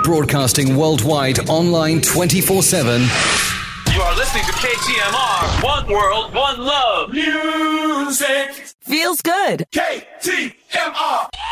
Broadcasting worldwide, online 24/7. You are listening to KTMR. One world, one love. Music feels good. KTMR.